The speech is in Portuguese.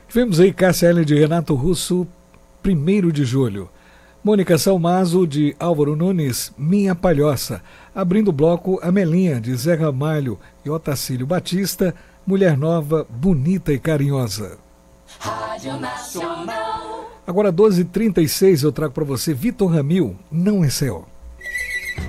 Tivemos aí Cássia Eller de Renato Russo, 1º de julho. Mônica Salmazo de Álvaro Nunes, Minha Palhoça. Abrindo o bloco, Amelinha de Zé Ramalho e Otacílio Batista, Mulher Nova, Bonita e Carinhosa. Rádio Nacional. Agora 12h36 eu trago para você Vitor Ramil, Não é Céu.